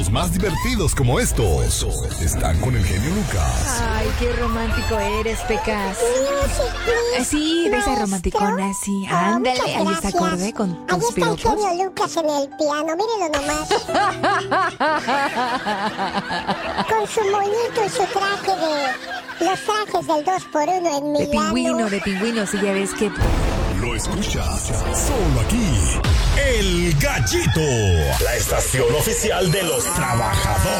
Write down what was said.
momentos más divertidos como estos están con el genio Lucas. Ay, qué romántico eres, Pecas. Sí, de esa romanticona, sí. Ándale, ahí está acorde con Ahí tus está el piropos. genio Lucas en el piano, mírenlo nomás. Con su moñito y su traje los trajes del 2x1 en Milano. De pingüino, sí, ya ves que... Lo escuchas solo aquí. El Gallito, la estación oficial de los trabajadores.